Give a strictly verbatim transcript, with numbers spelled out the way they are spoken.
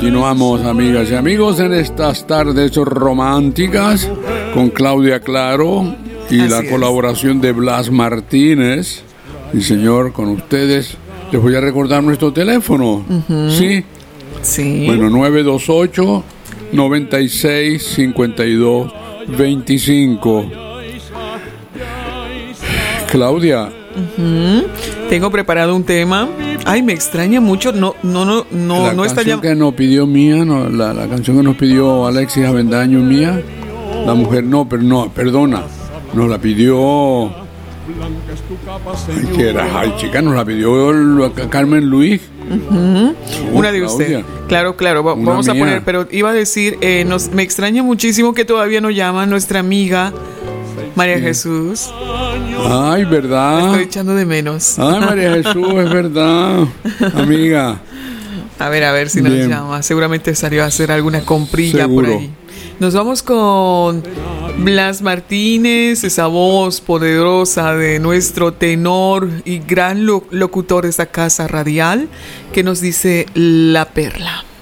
Continuamos, amigas y amigos, en estas tardes románticas con Claudia Claro y Así la es. colaboración de Blas Martínez. Y señor, con ustedes les voy a recordar nuestro teléfono. Uh-huh. Sí. Sí. Bueno, nueve dos ocho, noventa y seis, cincuenta y dos, veinticinco. Claudia. Uh-huh. Tengo preparado un tema. Ay, me extraña mucho. No, no, no, no, la no está canción llam- que nos pidió Mía, no, la, la canción que nos pidió Alexis Avendaño Mía, la mujer no, pero no, perdona, nos la pidió. Ay, ¿qué era? Ay, chica, nos la pidió el- Carmen Luis. Uh-huh. Oh, Una de usted. Claudia. Claro, claro. va- Una vamos a mía. poner, pero iba a decir, eh, nos, me extraña muchísimo que todavía no llama nuestra amiga María Sí. Jesús. Ay, La ¿verdad? estoy echando de menos. Ay, María Jesús, es verdad. Amiga. A ver, a ver si nos Bien. llama. Seguramente salió a hacer alguna comprilla Seguro. por ahí. Nos vamos con Blas Martínez, esa voz poderosa de nuestro tenor y gran lo- locutor de esta casa radial, que nos dice La Perla.